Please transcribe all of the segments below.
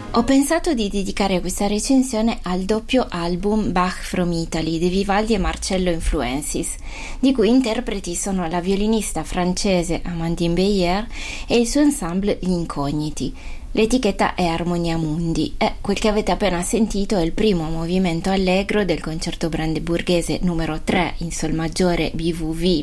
Ho pensato di dedicare questa recensione al doppio album Bach from Italy di Vivaldi e Marcello Influences, di cui interpreti sono la violinista francese Amandine Beyer e il suo ensemble Gli Incogniti. L'etichetta è Armonia Mundi e quel che avete appena sentito è il primo movimento allegro del concerto brandeburghese numero 3 in sol maggiore BWV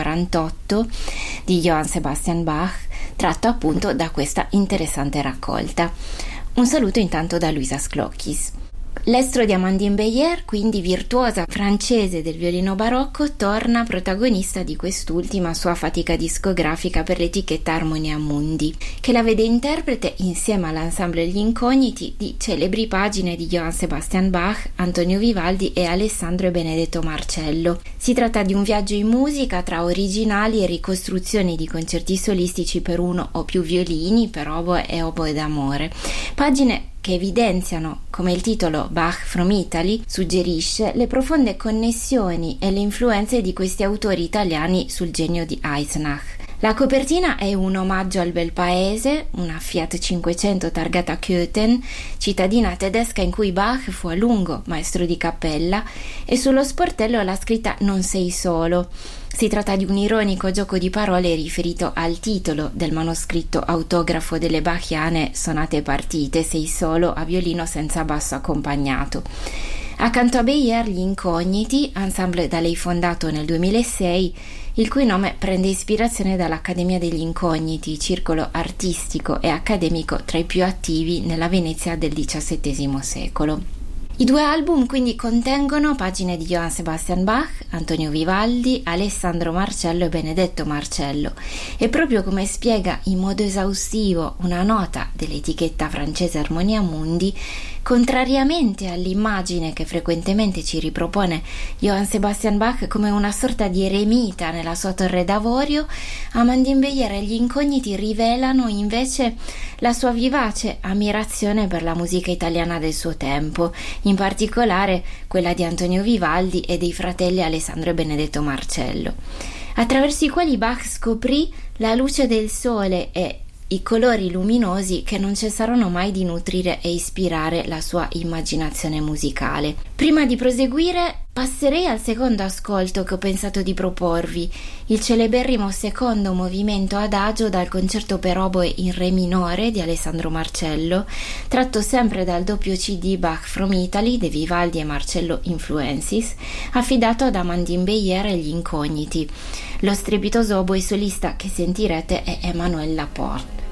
1048 di Johann Sebastian Bach, tratto appunto da questa interessante raccolta. Un saluto intanto da Luisa Sclocchis. L'estro di Amandine Beyer, quindi virtuosa francese del violino barocco, torna protagonista di quest'ultima sua fatica discografica per l'etichetta Armonia Mundi, che la vede interprete insieme all'ensemble Gli Incogniti di celebri pagine di Johann Sebastian Bach, Antonio Vivaldi e Alessandro e Benedetto Marcello. Si tratta di un viaggio in musica tra originali e ricostruzioni di concerti solistici per uno o più violini, per oboe e oboe d'amore. Pagine che evidenziano, come il titolo Bach from Italy suggerisce, le profonde connessioni e le influenze di questi autori italiani sul genio di Eisenach. La copertina è un omaggio al bel paese, una Fiat 500 targata Köthen, cittadina tedesca in cui Bach fu a lungo maestro di cappella, e sullo sportello la scritta "Non sei solo". Si tratta di un ironico gioco di parole riferito al titolo del manoscritto autografo delle Bachiane Sonate Partite, sei solo a violino senza basso accompagnato. Accanto a Beyer, Gli Incogniti, ensemble da lei fondato nel 2006, il cui nome prende ispirazione dall'Accademia degli Incogniti, circolo artistico e accademico tra i più attivi nella Venezia del XVII secolo. I due album quindi contengono pagine di Johann Sebastian Bach, Antonio Vivaldi, Alessandro Marcello e Benedetto Marcello, e proprio come spiega in modo esaustivo una nota dell'etichetta francese Armonia Mundi, contrariamente all'immagine che frequentemente ci ripropone Johann Sebastian Bach come una sorta di eremita nella sua torre d'avorio, Amandine Beyer e Gli Incogniti rivelano invece la sua vivace ammirazione per la musica italiana del suo tempo, in particolare quella di Antonio Vivaldi e dei fratelli Alessandro e Benedetto Marcello, attraverso i quali Bach scoprì la luce del sole e i colori luminosi che non cessarono mai di nutrire e ispirare la sua immaginazione musicale. Prima di proseguire, passerei al secondo ascolto che ho pensato di proporvi, il celeberrimo secondo movimento adagio dal concerto per oboe in re minore di Alessandro Marcello, tratto sempre dal doppio CD Bach from Italy di Vivaldi e Marcello Influences, affidato ad Amandine Beyer e Gli Incogniti. Lo strepitoso oboe solista che sentirete è Emmanuel Laporte.